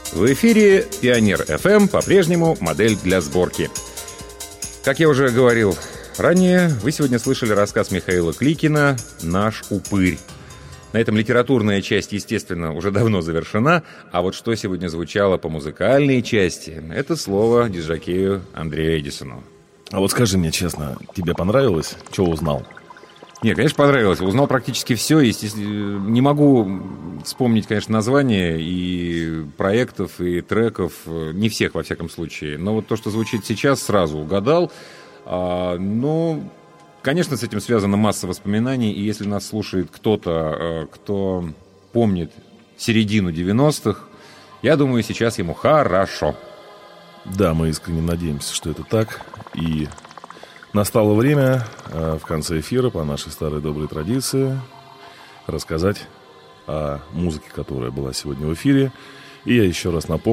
В эфире Пионер ФМ, по-прежнему модель для сборки. Как я уже говорил ранее, вы сегодня слышали рассказ Михаила Кликина «Наш упырь». На этом литературная часть, естественно, уже давно завершена, а вот что сегодня звучало по музыкальной части, это слово диджокею Андрею Эдисону. А вот скажи мне честно, тебе понравилось? Что узнал? Нет, конечно, понравилось. Узнал практически все. Не могу вспомнить, конечно, названия и проектов, и треков. Не всех, во всяком случае. Но вот то, что звучит сейчас, сразу угадал. Ну, конечно, с этим связана масса воспоминаний. И если нас слушает кто-то, кто помнит середину 90-х, я думаю, сейчас ему хорошо. Да, мы искренне надеемся, что это так. И настало время в конце эфира, по нашей старой доброй традиции, рассказать о музыке, которая была сегодня в эфире. И я еще раз напомню,